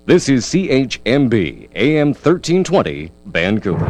This is CHMB AM 1320 Vancouver。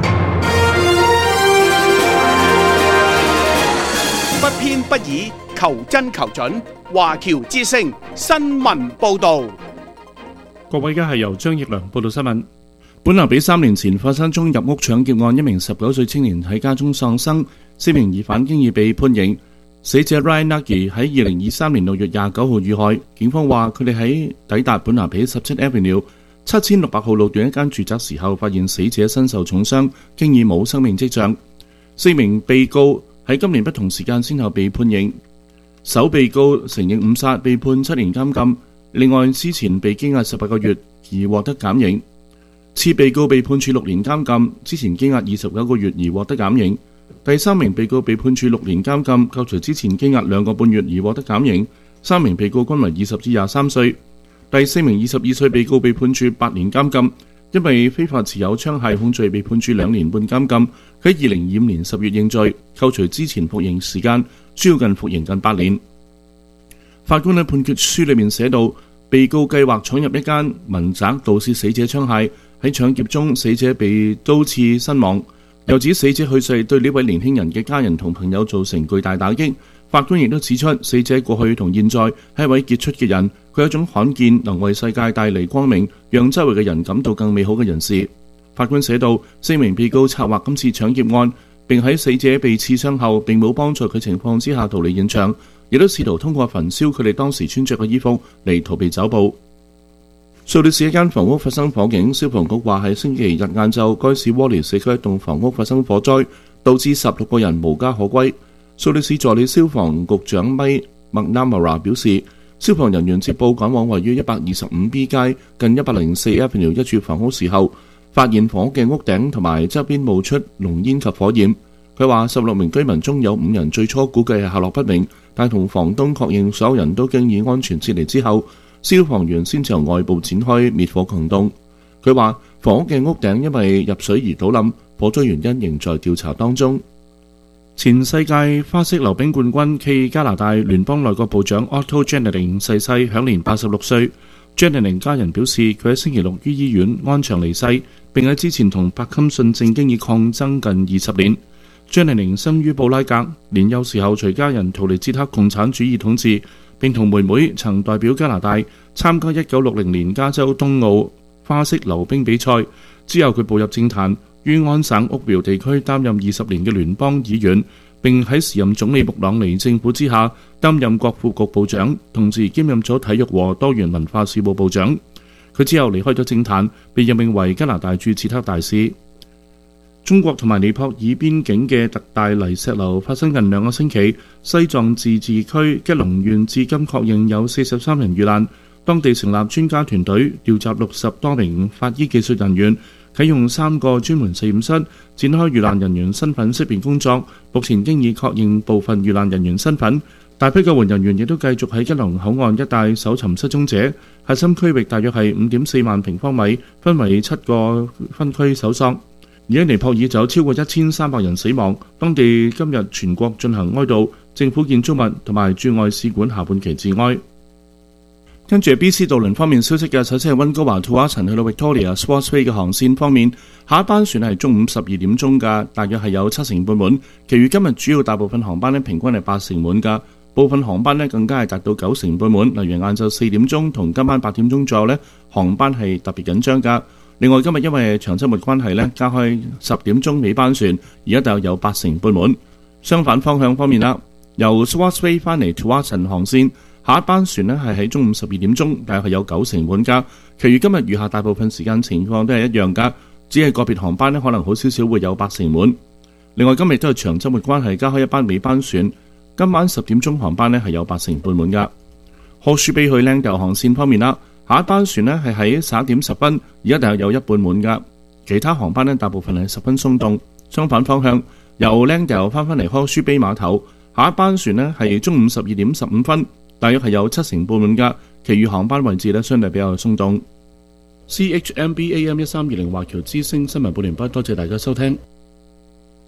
不偏不倚，求真求準。華僑之聲新聞報導。 各位，而家係由張奕良報道新聞。本來比3年前發生宗入屋搶劫案，一名19歲青年喺家中喪生，4名疑犯經已被判刑。死者 Ryan Nagy 喺2023年6月29號遇害。警方話佢哋喺抵達本拿比17 Avenue 7600號路段一間住宅時候，發現死者身受重傷，經已冇生命跡象。4名被告喺今年不同時間先後被判刑。首被告承認誤殺，被判7年監禁。另外，之前被羈押18個月而獲得減刑。次被告被判處6年監禁，之前羈押29個月而獲得減刑。第3名被告被判處6年監禁，扣除之前羈押2個半月而獲得減刑。3名被告均為20至23歲。第4名22歲被告被判處8年監禁，因為非法持有槍械控罪被判處2年半監禁。喺2025年10月認罪，扣除之前服刑時間，需要服刑近8年。法官喺判決書裏面寫到，被告計劃闖入一間民宅盜竊死者槍械，喺搶劫中死者被刀刺身亡。又指死者去世對呢位年輕人嘅家人同朋友造成巨大打擊。法官亦都指出，死者過去同現在係一位傑出嘅人，佢有一種罕見能為世界帶嚟光明，讓周圍嘅人感到更美好嘅人士。法官寫道，4名被告策劃今次搶劫案，並喺死者被刺傷後並冇幫助佢情況之下逃離現場，亦都試圖通過焚燒佢哋當時穿着嘅衣服嚟逃避走捕。蘇黎世一間房屋發生火警，消防局話喺星期日晏晝，該市窩利社區一棟房屋發生火災，導致16個人無家可歸。蘇黎世助理消防局長麥納馬拉表示，消防人員接報趕往位於 125B 街近104 Avenue 一處房屋時候，發現房屋嘅屋頂同埋側邊冒出濃煙及火焰。佢話16名居民中有5人最初估計係下落不明，但同房東確認所有人都經已安全撤離之後，消防員先由外部展開滅火行動。佢話房屋嘅屋頂因為入水而倒冧，火災原因仍在調查當中。前世界花式溜冰冠軍暨加拿大聯邦內閣部長 Otto Jennings 逝世，享年86歲。Jennings 家人表示，佢喺星期6於醫院安詳離世，並喺之前同帕金遜症經已抗爭近20年。Jennings 生於布拉格，年幼時候隨家人逃離捷克共產主義統治，並同妹妹曾代表加拿大參加1960年加州冬奧花式溜冰比賽。之後佢步入政壇，於安省屋苗地區擔任20年嘅聯邦議員，並喺時任總理穆朗尼政府之下擔任國庫局部長，同時兼任咗體育和多元文化事務部長。佢之後離開咗政壇，被任命為加拿大駐捷克大使。中國同埋尼泊爾邊境嘅特大泥石流發生近2個星期，西藏自治區吉隆縣至今確認有43人遇難，當地成立專家團隊，調集60多名法醫技術人員，啟用3個專門實驗室，展開遇難人員身份識別工作。目前經已確認部分遇難人員身份，大批救援人員亦都繼續喺吉隆口岸一帶搜尋失蹤者。核心區域大約係5.4萬平方米，分為7個分區搜索。而喺尼泊爾就有超過1300人死亡，當地今日全國進行哀悼，政府建築物同埋駐外使館下半旗致哀。跟住 BC 渡輪方面消息嘅，首先係溫哥華 Tsawwassen 去到 Victoria Sportsway 嘅航線方面，下一班船係中午12點鐘㗎，大約係有7成半滿，其餘今日主要大部分航班平均係8成滿㗎，部分航班更加係達到9成半滿，例如晏晝4點鐘同今晚8點鐘左右航班係特別緊張㗎。另外今日因為長週末關係加開10點鐘尾班船，而家大約有8成半滿。相反方向方面啦，由 Sportsway 翻嚟 Tsawwassen 航線，下一班船係喺中午12點鐘，大約係有9成滿㗎。其餘今日餘下大部分時間情況都係一樣㗎，只係個別航班可能好少少會有8成滿。另外今日都係長週末關係，加開一班尾班船，今晚10點鐘航班係有8成半滿㗎。Horseshoe Bay 去 Langdale 航線方面啦，下一班船係喺11點10分，而家大約有一半滿㗎。其他航班大部分係十分鬆動。相反方向，由 Langdale 翻嚟 Horseshoe Bay 碼頭，下一班船係中午12點15分，大約係有7成半滿㗎。其餘航班位置相對比較鬆動。CHMB AM 1320華僑之聲新聞報完畢，多謝大家收聽。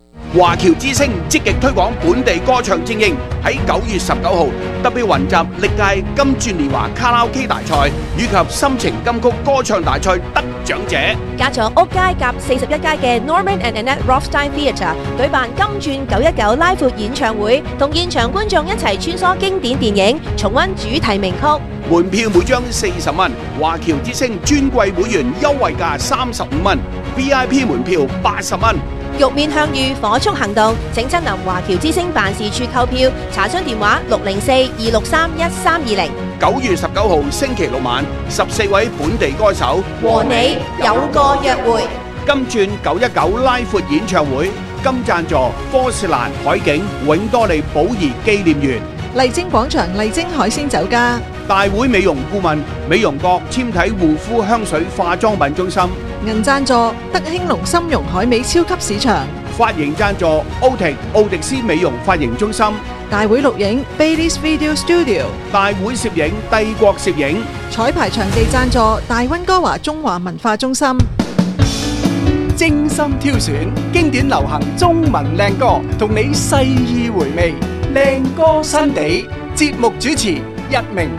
華僑之聲積極推廣本地歌唱精英，喺9月19號特別雲集歷屆金鑽年華卡拉 OK 大賽以及心情金曲歌唱大賽得獎者， 加咗屋街夾41街嘅 Norman and Annette Rothstein Theatre 舉辦金鑽919拉闊演唱會，同現場觀眾一齊穿梭經典電影，重溫主題名曲。 門票每張40蚊，華僑之聲尊貴會員優惠價35蚊 ，VIP 門票80蚊。 玉面向遇，火速行動！請親臨華僑之聲辦事處購票，查詢電話604-263-1320。 9月19號星期六晚，14位本地歌手和你有個約會。 金鑽919拉闊演唱會，金贊助科士蘭海景永多利寶儀紀念園。 麗晶廣場麗晶海鮮酒家， 大會美容顧問美容閣纖體護膚香水化妝品中心， 銀贊助德興隆參茸海味超級市場， 髮型贊助奧迪斯美容髮型中心， 大會錄影 Baileys Video Studio， 大會攝影帝國攝影， 彩排場地贊助大溫哥華中華文化中心， 精心挑選經典流行中文靚歌，同你細意回味靚歌新地。節目主持一鳴。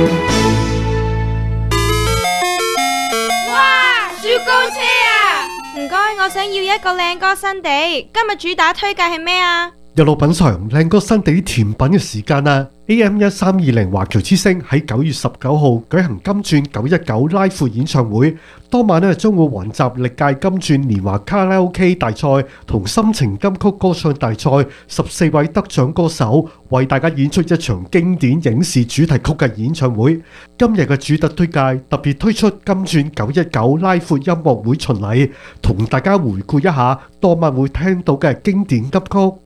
哇！雪糕車啊！唔該，我想要一個靚歌新地。今日主打推介係咩啊？ 又到品嘗靚歌新地甜品嘅時間啦！ AM1320 華僑之聲喺9月19號舉行金鑽919拉闊演唱會，當晚將會雲集歷屆金鑽年華卡拉 OK 大賽同心情金曲歌唱大賽14位得獎歌手，為大家演出一場經典影視主題曲嘅演唱會。今日嘅主特推介特別推出金鑽919拉闊音樂會巡禮，同大家回顧一下當晚會聽到嘅經典金曲。